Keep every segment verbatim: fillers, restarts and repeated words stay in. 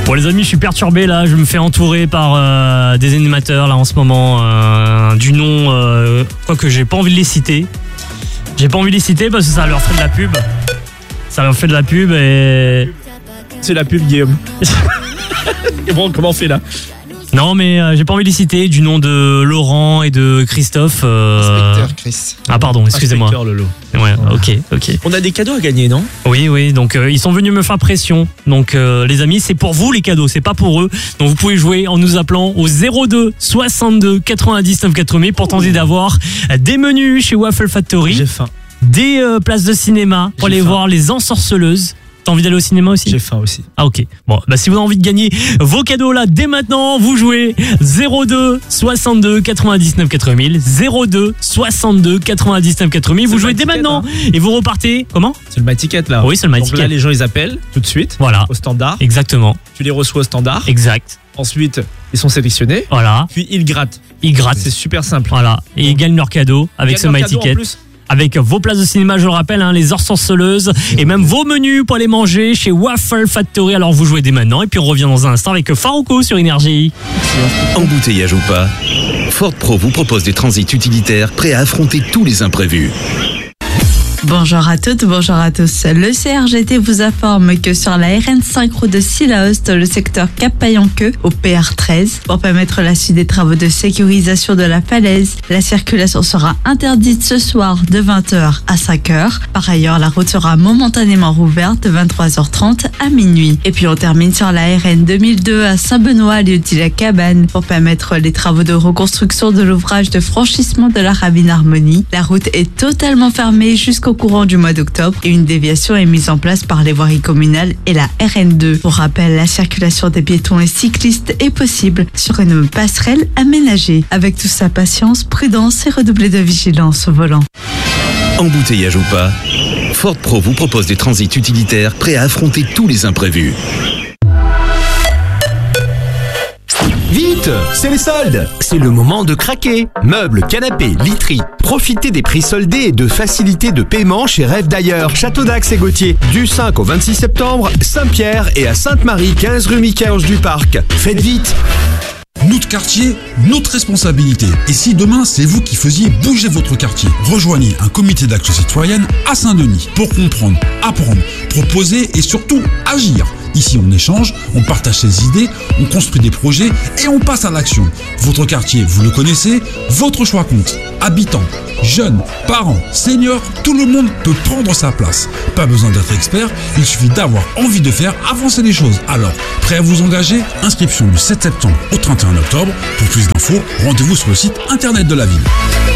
Bon les amis, je suis perturbé là, je me fais entourer par euh, des animateurs là en ce moment euh, du nom, euh, quoique j'ai pas envie de les citer. J'ai pas envie de les citer parce que ça leur fait de la pub. Ça leur fait de la pub et... C'est la pub Guillaume. Et bon, comment on fait là? Non mais euh, j'ai pas envie de les citer, du nom de Laurent et de Christophe. Euh... Inspecteur Chris. Ah pardon, excusez-moi. Inspecteur Lolo. Ouais, ok, ok. On a des cadeaux à gagner, non? Oui, oui, donc euh, ils sont venus me faire pression. Donc euh, les amis, c'est pour vous les cadeaux, c'est pas pour eux. Donc vous pouvez jouer en nous appelant au zéro deux soixante-deux quatre-vingt-dix-neuf quatre-vingts pour tenter d'avoir des menus chez Waffle Factory, J'ai faim. des euh, places de cinéma pour J'ai aller faim. voir Les Ensorceleuses. T'as envie d'aller au cinéma aussi? J'ai faim aussi. Ah ok. Bon, bah si vous avez envie de gagner vos cadeaux là dès maintenant, vous jouez zéro deux soixante-deux quatre-vingt-dix-neuf quatre-vingts, zéro deux soixante-deux quatre-vingt-dix-neuf quatre-vingts. Vous le jouez My dès Ticket, maintenant hein. et vous repartez. Comment? C'est le My Ticket là. Oui, c'est le My Donc Ticket. là, les gens ils appellent tout de suite. Voilà. Au standard. Exactement. Tu les reçois au standard. Exact. Ensuite, ils sont sélectionnés. Voilà. Puis ils grattent. Ils grattent. C'est super simple. Voilà. Et ils gagnent leur cadeau avec Gagne ce leur My cadeau en Ticket. plus. Avec vos places de cinéma, je le rappelle, hein, les Ensorceleuses et même vos menus pour aller manger chez Waffle Factory. Alors vous jouez dès maintenant et puis on revient dans un instant avec Farouko sur Énergie. Embouteillage ou pas, Ford Pro vous propose des transits utilitaires prêts à affronter tous les imprévus. Bonjour à toutes, bonjour à tous. Le C R G T vous informe que sur la R N cinq route de Sillaost, le secteur Cap-Payanqueux au P R treize, pour permettre la suite des travaux de sécurisation de la falaise, la circulation sera interdite ce soir de vingt heures à cinq heures. Par ailleurs, la route sera momentanément rouverte de vingt-trois heures trente à minuit. Et puis on termine sur la R N deux mille deux à Saint-Benoît, lieu-dit-la-Cabane, pour permettre les travaux de reconstruction de l'ouvrage de franchissement de la Ravine Harmonie. La route est totalement fermée jusqu'au courant du mois d'octobre et une déviation est mise en place par les voiries communales et la R N deux. Pour rappel, la circulation des piétons et cyclistes est possible sur une passerelle aménagée. Avec toute sa patience, prudence et redoubler de vigilance au volant. Embouteillage ou pas, Ford Pro vous propose des transits utilitaires prêts à affronter tous les imprévus. Vite, c'est les soldes. C'est le moment de craquer. Meubles, canapés, literie. Profitez des prix soldés et de facilités de paiement chez Rêve d'ailleurs. Château d'Axe et Gauthier. Du cinq au vingt-six septembre, Saint-Pierre et à Sainte-Marie, quinze rue Michel du Parc. Faites vite. Notre quartier, notre responsabilité. Et si demain, c'est vous qui faisiez bouger votre quartier? Rejoignez un comité d'action citoyenne à Saint-Denis pour comprendre, apprendre, proposer et surtout agir. Ici, on échange, on partage ses idées, on construit des projets et on passe à l'action. Votre quartier, vous le connaissez, votre choix compte. Habitants, jeunes, parents, seniors, tout le monde peut prendre sa place. Pas besoin d'être expert, il suffit d'avoir envie de faire avancer les choses. Alors, prêt à vous engager? Inscription du sept septembre au trente et un octobre. Pour plus d'infos, rendez-vous sur le site internet de la ville.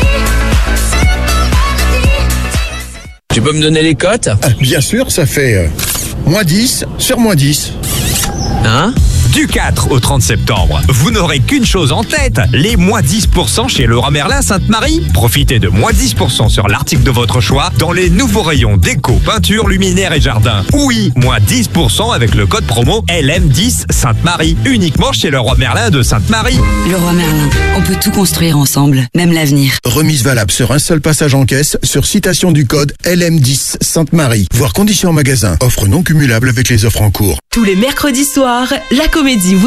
Tu peux me donner les cotes? Ah, bien sûr, ça fait euh, moins dix sur moins dix. Hein? Du quatre au trente septembre, vous n'aurez qu'une chose en tête, les moins dix pour cent chez Leroy Merlin Sainte-Marie. Profitez de moins dix pour cent sur l'article de votre choix dans les nouveaux rayons déco, peinture, luminaire et jardin. Oui, moins dix pour cent avec le code promo L M dix Sainte-Marie, uniquement chez Leroy Merlin de Sainte-Marie. Leroy Merlin, on peut tout construire ensemble, même l'avenir. Remise valable sur un seul passage en caisse sur citation du code L M dix Sainte-Marie. Voir conditions en magasin. Offre non cumulable avec les offres en cours. Tous les mercredis soirs, la comédie vous